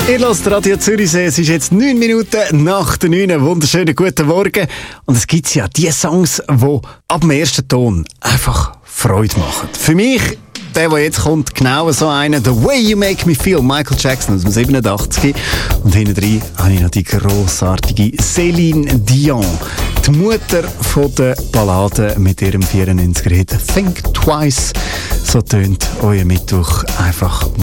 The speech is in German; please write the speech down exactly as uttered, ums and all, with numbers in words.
Ihr hört Radio Zürichsee, es ist jetzt neun Minuten nach der neun. Einen wunderschönen guten Morgen. Und es gibt ja die Songs, die ab dem ersten Ton einfach Freude machen. Für mich, der, der jetzt kommt, genau so einer. The Way You Make Me Feel, Michael Jackson aus dem siebenundachtzig. Und hinten drin habe ich noch die grossartige Céline Dion. Die Mutter von der Ballade mit ihrem vierundneunziger Hit Think Twice. So tönt euer Mittwoch einfach